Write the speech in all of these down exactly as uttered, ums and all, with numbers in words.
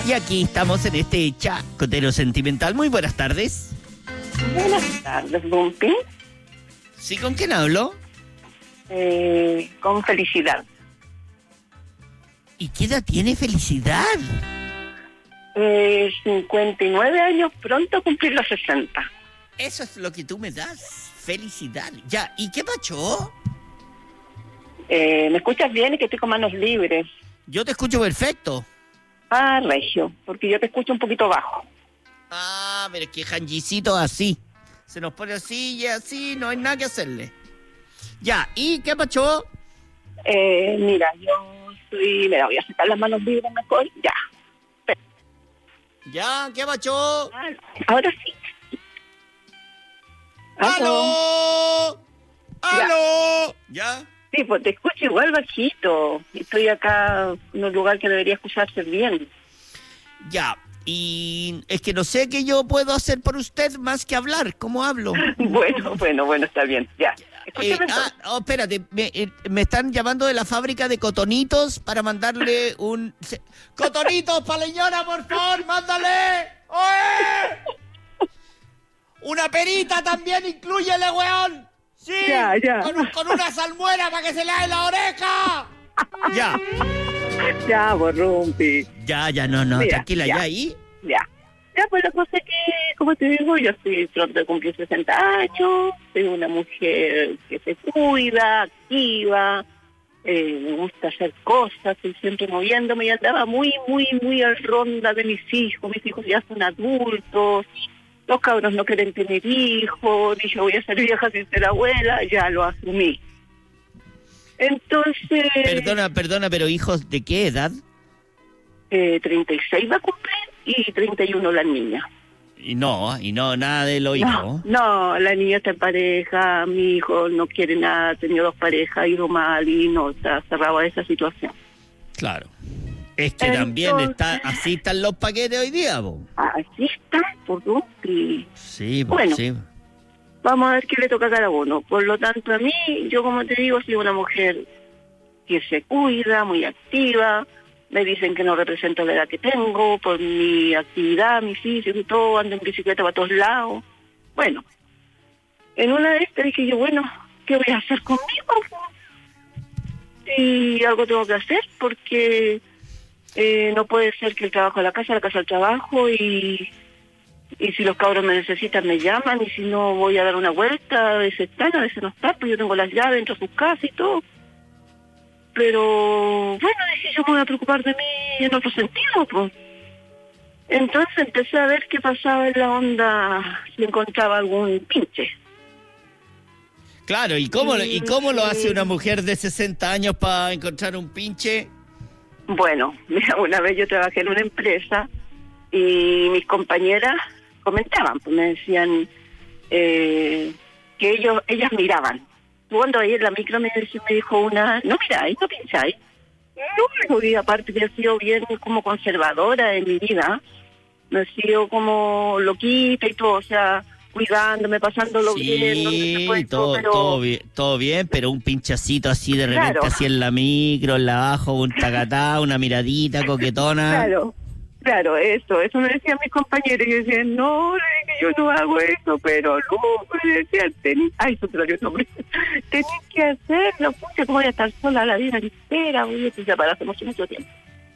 Y aquí estamos en este chacotero sentimental. Muy buenas tardes. Buenas tardes, Bumpy. ¿Sí, con quién hablo? Eh, con Felicidad. ¿Y qué edad tiene Felicidad? Eh, cincuenta y nueve años, pronto a cumplir los sesenta. Eso es lo que tú me das, Felicidad. Ya, ¿y qué pasó? Eh, ¿Me escuchas bien y que estoy con manos libres? Yo te escucho perfecto. Ah, regio, porque yo te escucho un poquito bajo. Ah, pero es que Janjicito así. Se nos pone así y así, no hay nada que hacerle. Ya, ¿y qué pasó? Eh, mira, yo estoy... Mira, voy a sacar las manos libres mejor. Ya. Ya, ¿qué pasó? Ah, ahora sí. ¡Aló! ¡Aló! ¿Ya? Sí, pues te escucho igual bajito. Estoy acá en un lugar que debería escucharse bien. Ya, y es que no sé qué yo puedo hacer por usted más que hablar. ¿Cómo hablo? Bueno, bueno, bueno, está bien, ya. Eh, ah, oh, espérate, me, eh, me están llamando de la fábrica de cotonitos para mandarle un... se- ¡Cotonitos, paleñona, por favor, mándale! ¡Oye! ¡Una perita también, inclúyele, weón! ¡Sí! Ya, ya. Con, un- con una salmuera para que se le haga la oreja. Ya. Ya, Borrumpi. Ya, ya, no, no, Mira, tranquila, ya. ya, ¿y? Ya. Ya, pues la cosa es que, como te digo, yo estoy pronto de cumplir sesenta años, soy una mujer que se cuida, activa, eh, me gusta hacer cosas, estoy siempre moviéndome y andaba muy, muy, muy al ronda de mis hijos. Mis hijos ya son adultos, los cabros no quieren tener hijos, dije voy a ser vieja sin ser abuela, ya lo asumí. Entonces... Perdona, perdona, pero hijos, ¿de qué edad? Eh, treinta y seis va a cumplir y treinta y uno la niña. Y no, y no, nada de lo No, hijo. no, la niña está en pareja, mi hijo no quiere nada, ha tenido dos parejas, ha ido mal y no está cerrado a esa situación. Claro. Es que Entonces- también está, así están los paquetes hoy día, po. Así está, por lo que... Sí, po, Bueno. sí. Vamos a ver qué le toca a cada uno. Por lo tanto, a mí, yo como te digo, soy una mujer que se cuida, muy activa. Me dicen que no represento la edad que tengo por mi actividad, mi físico y todo. Ando en bicicleta para todos lados. Bueno, en una de estas dije yo, bueno, ¿qué voy a hacer conmigo? Y algo tengo que hacer porque eh, no puede ser que el trabajo a la casa, la casa al trabajo y... Y si los cabros me necesitan, me llaman. Y si no, voy a dar una vuelta. A veces están, a veces no están. Pues yo tengo las llaves dentro de sus casas y todo. Pero, bueno, dije, yo me voy a preocupar de mí en otro sentido, pues. Entonces empecé a ver qué pasaba en la onda, si encontraba algún pinche. Claro, ¿y cómo, ¿y cómo lo hace una mujer de sesenta años para encontrar un pinche? Bueno, mira, una vez yo trabajé en una empresa y mis compañeras comentaban, pues me decían eh, que ellos ellas miraban. Cuando ahí en la micro me, me dijo una, no miráis, no pincháis. No, y aparte que he sido bien como conservadora en mi vida, me he sido como loquita y todo, o sea, cuidándome, pasándolo bien, donde se Sí, puede, todo, pero... todo bien, todo bien, pero un pinchacito así de repente, Claro. así en la micro, en la abajo, un tacatá, una miradita coquetona. Claro, claro, eso, eso me decían mis compañeros, y yo decía, no, le dije, yo no hago eso, pero no, me decían, tenés, ay, eso te lo dio el nombre, tenés que hacerlo, pucha, ¿cómo voy a estar sola la vida entera? Voy a ya para hace mucho, mucho tiempo.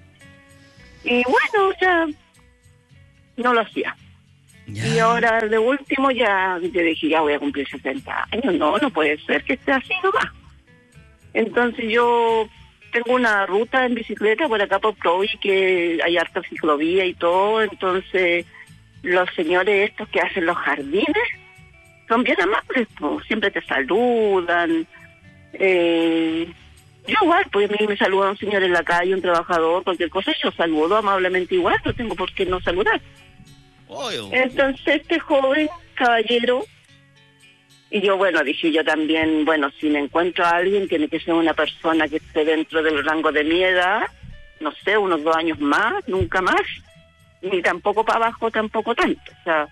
Y bueno, ya no lo hacía. Ya. Y ahora, de último, ya yo dije, ya voy a cumplir sesenta años, no, no puede ser que esté así nomás. Entonces yo tengo una ruta en bicicleta por acá por Provi, que hay harta ciclovía y todo, entonces los señores estos que hacen los jardines son bien amables, pues, siempre te saludan. Eh, yo igual, pues a mí me saluda un señor en la calle, un trabajador, cualquier cosa, yo saludo amablemente igual, no tengo por qué no saludar. Obvio. Entonces este joven caballero, y yo bueno, dije yo también, bueno, si me encuentro a alguien tiene que ser una persona que esté dentro del rango de mi edad, no sé, unos dos años más, nunca más, ni tampoco para abajo, tampoco tanto, o sea,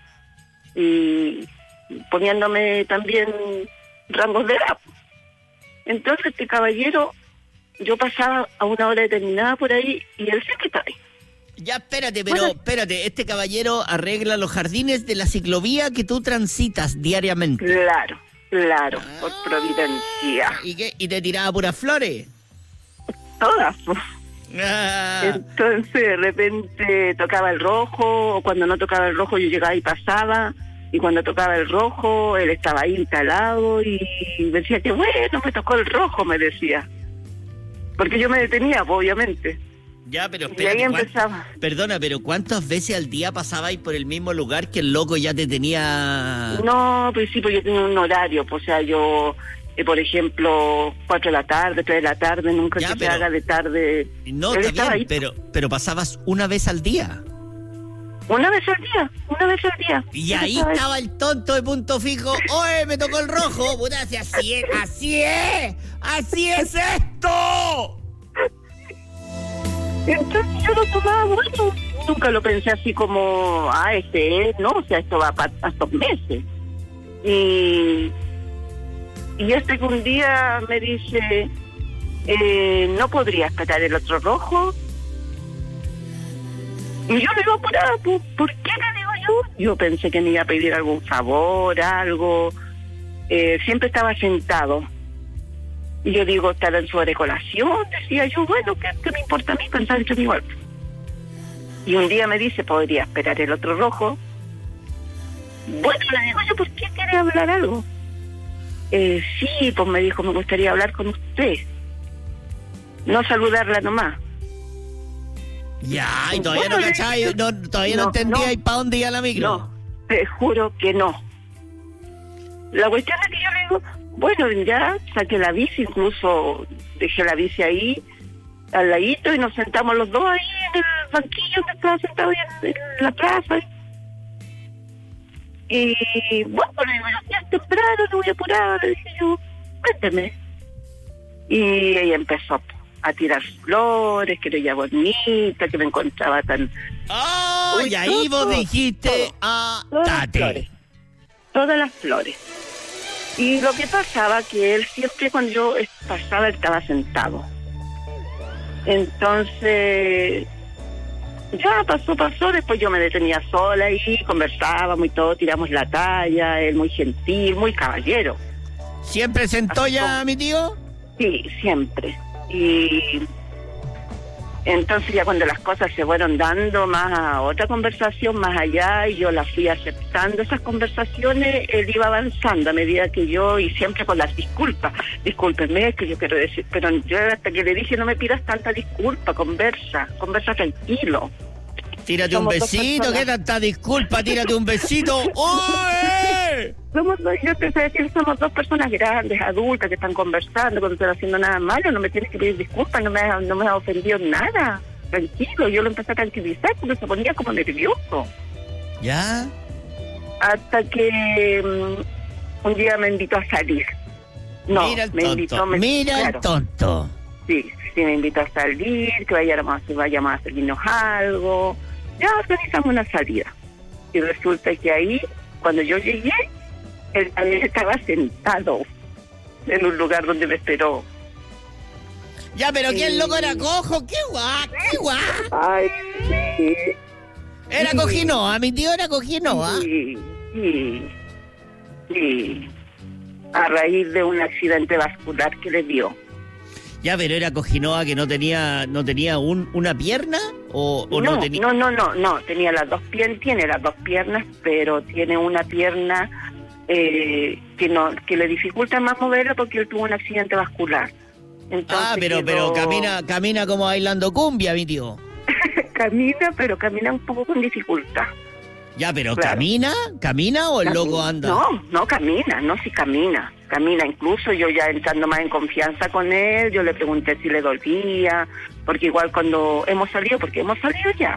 y poniéndome también rangos de edad. Entonces este caballero, yo pasaba a una hora determinada por ahí y él siempre está ahí. Ya, espérate, pero Bueno. espérate, este caballero arregla los jardines de la ciclovía que tú transitas diariamente. Claro, claro, por Ah. providencia. ¿Y qué? ¿Y te tiraba puras flores? Todas, pues. Ah, Entonces de repente tocaba el rojo, o cuando no tocaba el rojo yo llegaba y pasaba, y cuando tocaba el rojo él estaba ahí instalado y decía que bueno, me tocó el rojo, me decía. Porque yo me detenía, pues, obviamente. ya, pero Y ahí espérate, ¿cuán- empezaba. perdona, pero ¿cuántas veces al día pasabais por el mismo lugar que el loco ya te tenía...? No, pues sí, pues yo tenía un horario, pues, o sea, yo, eh, por ejemplo, cuatro de la tarde, tres de la tarde, nunca Ya, que se pero- haga de tarde. No, Él está estaba bien, ahí. pero, pero pasabas una vez al día. Una vez al día, una vez al día. Y Él ahí estaba ahí. estaba el tonto de punto fijo. ¡Oye, me tocó el rojo! Puta, si así es, así es, así es esto. Entonces yo lo tomaba bueno, nunca lo pensé así como, ah, este es, no, o sea, esto va para estos meses. Y, y este que un día me dice, eh, ¿no podría esperar el otro rojo? Y yo le digo, apurada, ¿por, ¿por qué le digo yo? Yo pensé que me iba a pedir algún favor, algo. Eh, siempre estaba sentado. Y yo digo, estará en su decoración, decía yo, bueno, ¿qué, qué me importa a mí pensar en mi igual? Y un día me dice, ¿podría esperar el otro rojo? Bueno, le digo yo, ¿por qué quiere hablar algo? Eh, sí, pues me dijo, me gustaría hablar con usted. No saludarla nomás. Ya, y todavía no Bueno, cachai, no, todavía no, no, entendía no. para dónde iba la micro. No, te juro que no. La cuestión es que yo le digo, bueno, ya saqué la bici, incluso dejé la bici ahí, al ladito, y nos sentamos los dos ahí en el banquillo donde estaba sentado ahí en, en la plaza. Y bueno, le digo, ya es temprano, no voy a apurar, le dije yo, cuénteme. Y ella empezó a tirar flores, que era ella bonita, que me encontraba tan... ¡Oh! Uy, Y ahí todo, vos dijiste todo. a Todas las Tate. flores. Todas las flores. Y lo que pasaba que él siempre cuando yo pasaba él estaba sentado. Entonces, ya pasó, pasó, después yo me detenía sola y conversábamos y todo, tiramos la talla, él muy gentil, muy caballero. ¿Siempre sentó Así ya como- mi tío? Sí, siempre. Y entonces ya cuando las cosas se fueron dando más a otra conversación, más allá, y yo las fui aceptando, esas conversaciones, él iba avanzando a medida que yo, y siempre con las disculpas. Discúlpenme, es que yo quiero decir, pero yo hasta que le dije, no me pidas tanta disculpa, conversa, conversa tranquilo. Tírate un Somos dos besito, personas. ¿qué tanta disculpa? Tírate un besito. ¡Oye! Somos dos, yo empecé a decir, somos dos personas grandes, adultas, que están conversando, que no están haciendo nada malo, no me tienes que pedir disculpas, no me, ha- no me ha ofendido nada. Tranquilo, yo lo empecé a tranquilizar porque se ponía como nervioso. ¿Ya? Hasta que mm, un día me invitó a salir. No, Mira el me tonto. invitó, me- Mira claro, el tonto. sí, sí, me invitó a salir, que vayamos, que vayamos a servirnos algo. Ya organizamos una salida. Y resulta que ahí, cuando yo llegué, él también estaba sentado en un lugar donde me esperó. Ya, pero ¿quién Sí. loco era cojo? ¡Qué guá! ¡Qué guá! Ay, sí. Era Sí. cojinoa, mi tío era cojinoa. Sí, sí, sí. A raíz de un accidente vascular que le dio. Ya, pero era cojinoa que no tenía no tenía un, una pierna o, o no, no, tenía... no, no, no, no, tenía las dos piernas, tiene las dos piernas, pero tiene una pierna eh, que no, que le dificulta más moverla porque él tuvo un accidente vascular. Entonces Ah, pero, pero quedó- camina camina como bailando cumbia, mi tío. camina, pero camina un poco con dificultad. Ya, pero Claro. ¿camina? ¿Camina o el loco anda? No, no camina, no, sí camina, camina. Incluso yo ya entrando más en confianza con él, yo le pregunté si le dolía, porque igual cuando hemos salido, porque hemos salido ya.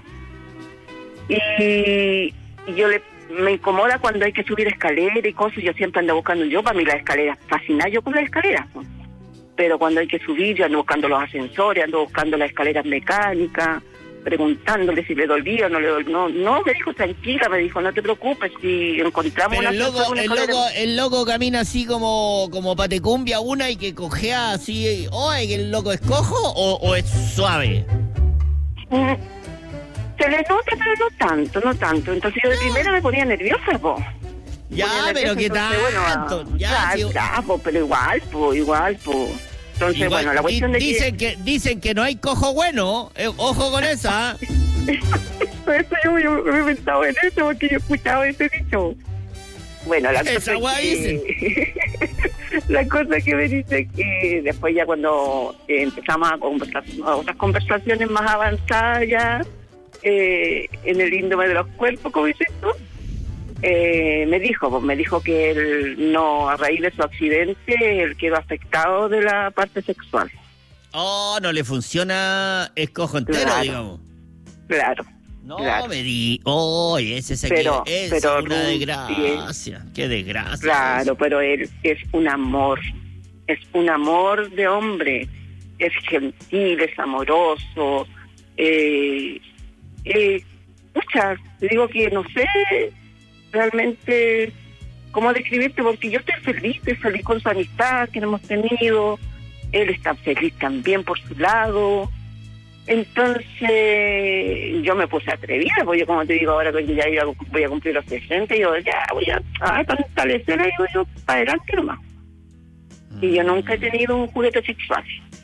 Y, y yo le me incomoda cuando hay que subir escaleras y cosas, yo siempre ando buscando, yo para mí las escaleras, fascinada yo con las escaleras, pues. Pero cuando hay que subir, yo ando buscando los ascensores, ando buscando las escaleras mecánicas, preguntándole si le dolía o no le dolía. No, no, me dijo, tranquila, me dijo, no te preocupes, si encontramos Pero una el loco, una el escalera- loco, el loco camina así como, como patecumbia una y que cojea así, oye, que el loco es cojo o, o es suave. Mm, Se le nota, pero no tanto, no tanto. Entonces yo de primera me ponía nerviosa, po. Ya, Ponía pero nerviosa, qué entonces, tanto. Bueno, ya, ya, sí, ya, po, pero igual, po, igual, po. Entonces, igual, bueno, la cuestión de dicen que... que dicen que no hay cojo bueno. Eh, ojo con esa. Por eso yo, yo me he pensado en eso, porque yo he escuchado ese dicho. Bueno, la Esa cosa guay que... la cosa que me dice que después ya cuando eh, empezamos a conversar, a otras conversaciones más avanzadas ya, eh, en el índole de los cuerpos, como dices tú, eh, me dijo, pues me dijo que él no, a raíz de su accidente, él quedó afectado de la parte sexual. Oh, no le funciona el cojo entero, Claro. digamos. Claro. No Claro. me di. Oh, ese se Pero- queda. Es pero una Ruth, desgracia. Qué desgracia. Claro, pero él es un amor, es un amor de hombre, es gentil, es amoroso, eh, eh, pucha, te digo que no sé realmente cómo describirte, porque yo estoy feliz, estoy feliz con su amistad que hemos tenido, él está feliz también por su lado. Entonces yo me puse atrevida, porque yo, como te digo, ahora que ya iba, voy a cumplir los sesenta, yo ya voy a, a fortalecer ahí, yo para adelante nomás. Y yo nunca he tenido un juguete sexual.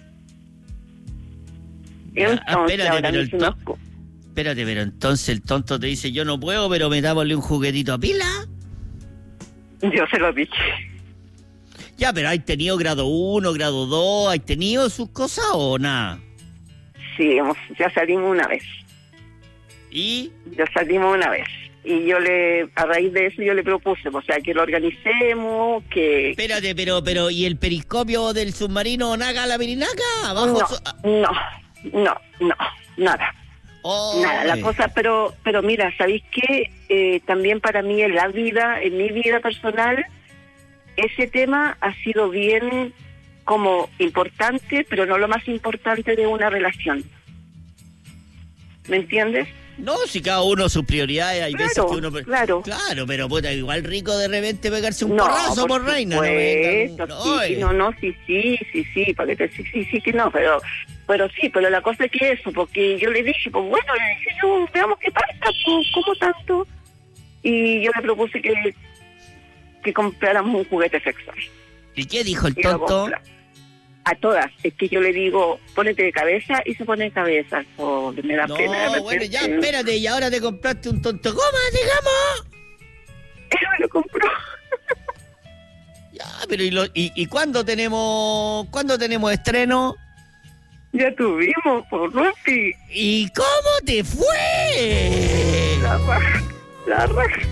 Ya, Entonces, espérate, ahora pero me el hice to- unos co- Espérate, pero entonces el tonto te dice, yo no puedo, pero me dámosle un juguetito a pila. yo se lo dije. Ya, pero ¿hay tenido grado uno, grado dos? ¿Hay tenido sus cosas o nada? Sí, hemos, ya salimos una vez. ¿Y? Ya salimos una vez. Y yo le, a raíz de eso yo le propuse, o sea, que lo organicemos, que... Espérate, pero, pero, ¿y el periscopio del submarino Naga la Virinaca? Abajo. No, su- no, no, no, nada. Oh, Nada, la eh. cosa, pero pero mira, ¿sabéis qué? Eh, también para mí en la vida, en mi vida personal, ese tema ha sido bien como importante, pero no lo más importante de una relación. ¿Me entiendes? No, si cada uno sus prioridades, hay veces Claro, que uno... claro. Claro, pero puta, igual rico de repente pegarse un No, porrazo por, por reina. No, supuesto, vengan, sí, sí, oye. no, no, sí, sí, sí, sí, para que te, sí, sí, sí, que no, pero, pero sí, pero la cosa es que eso, porque yo le dije, pues bueno, le dije yo, veamos qué pasa, pues, ¿cómo tanto? Y yo le propuse que, que compráramos un juguete sexual. ¿Y qué dijo el Y lo tonto? compra. A todas, es que yo le digo, ponete de cabeza y se pone de cabeza, o me da No, pena. de repente. bueno, ya, espérate, y ahora te compraste un tonto goma, digamos. Él me lo compró. Ya, pero ¿y, lo, y, y cuándo tenemos cuándo tenemos estreno? Ya tuvimos, por Rufi. ¿Y cómo te fue? La raja, la raja.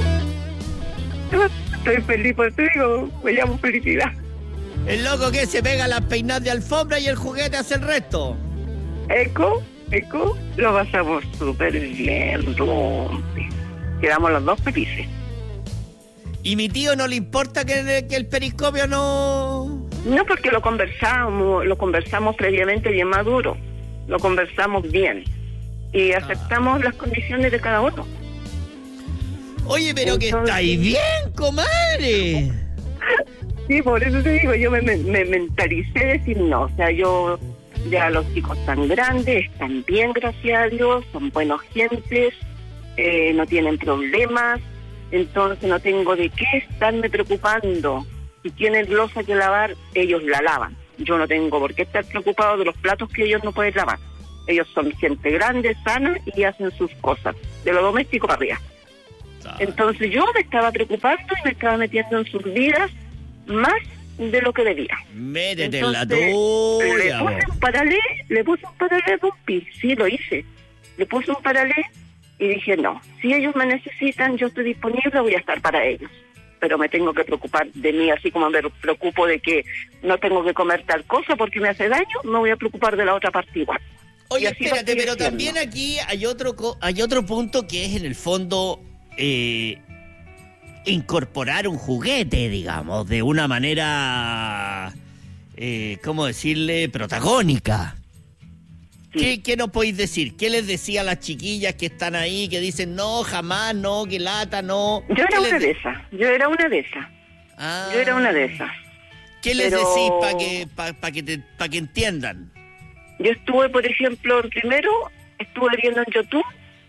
Estoy feliz, por te digo, me llamo felicidad. El loco que se pega las peinadas de alfombra y el juguete hace el resto. Eco, Eco, lo pasamos súper bien, Rufi. Quedamos los dos felices. ¿Y mi tío no le importa que, que el periscopio no...? No, porque lo conversamos, lo conversamos previamente bien maduro, lo conversamos bien y aceptamos las condiciones de cada uno. Oye, pero que Entonces- estáis bien, comadre. Sí, por eso te digo, yo me, me, me mentalicé decir no, o sea, yo ya los chicos están grandes, están bien, gracias a Dios, son buenos gentes, eh, no tienen problemas, entonces no tengo de qué estarme preocupando. Si tienen losa que lavar, ellos la lavan. Yo no tengo por qué estar preocupado de los platos que ellos no pueden lavar. Ellos son gente grande, sana y hacen sus cosas, de lo doméstico para arriba. Entonces yo me estaba preocupando y me estaba metiendo en sus vidas más de lo que debía. Métete en la Entonces, tuya. le puse un paralé, le puse un paralé a Rumpi, sí, lo hice. Le puse un paralé y dije, no, si ellos me necesitan, yo estoy disponible, voy a estar para ellos. Pero me tengo que preocupar de mí, así como me preocupo de que no tengo que comer tal cosa porque me hace daño, me voy a preocupar de la otra parte igual. Oye, Y así lo espérate, estoy pero haciendo. también aquí hay otro co- hay otro punto que es en el fondo eh, incorporar un juguete, digamos, de una manera, eh, ¿cómo decirle? Protagónica. Sí. ¿Qué, ¿Qué nos podéis decir? ¿Qué les decía a las chiquillas que están ahí, que dicen no, jamás, no, que lata, no? Yo ¿Qué era les una de- de esas, yo era una de esas, Ah. yo era una de esas. ¿Qué les Pero- decís para que, pa, pa que, te- pa que entiendan? Yo estuve, por ejemplo, primero estuve viendo en YouTube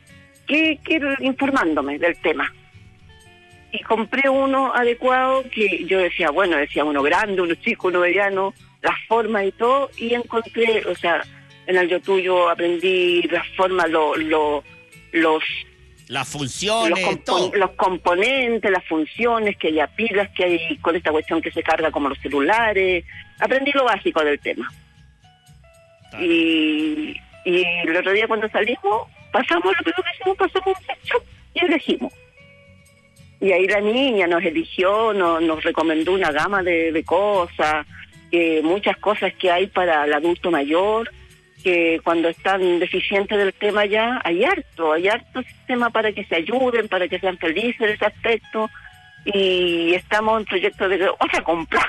que, que informándome del tema. Y compré uno adecuado que yo decía, bueno, decía uno grande, uno chico, uno mediano, las formas y todo, y encontré, o sea, en el YouTube yo aprendí las formas, lo, lo, los... Las funciones, los, compo- todo. los componentes, las funciones, que haya pilas, que hay con esta cuestión que se carga como los celulares. Aprendí lo básico del tema. Claro. Y, y el otro día cuando salimos, pasamos lo primero que hicimos, pasamos un sex shop y elegimos. Y ahí la niña nos eligió, nos, nos recomendó una gama de, de cosas, que muchas cosas que hay para el adulto mayor, que cuando están deficientes del tema ya, hay harto, hay harto sistema para que se ayuden, para que sean felices en ese aspecto, y estamos en proyecto de que vamos a comprar.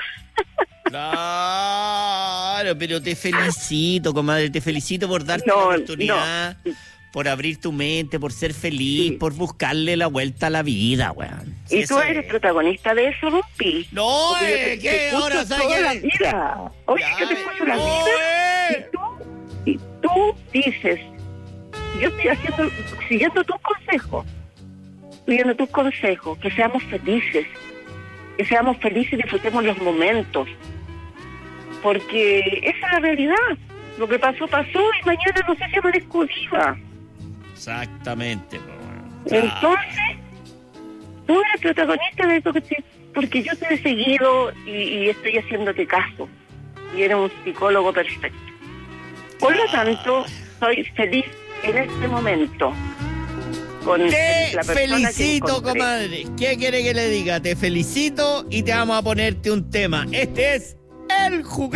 Claro, pero te felicito, comadre, te felicito por darte No, la oportunidad, no. por abrir tu mente, por ser feliz, Sí. por buscarle la vuelta a la vida, weón. Sí, Y tú eso eres es. protagonista de eso, Rumpi. No, Porque yo eh, te- ¿qué? te escucho Ahora, ¿sabes toda qué? la vida. Oye, Ya, yo te escucho la no, vida. eh. Y tú, y tú dices, yo estoy haciendo, siguiendo tus consejos, siguiendo tus consejos, que seamos felices, que seamos felices y disfrutemos los momentos. Porque esa es la realidad. Lo que pasó, pasó, y mañana no sé si amanezco viva. Exactamente, po, weón. Entonces, tú eres protagonista de eso que te, porque yo te he seguido y, y estoy haciéndote caso. Y eres un psicólogo perfecto. Por lo tanto, soy feliz en este momento. Con Te la persona que felicito, encontré. comadre. ¿Qué quiere que le diga? Te felicito y te vamos a ponerte un tema. Este es El Juguete.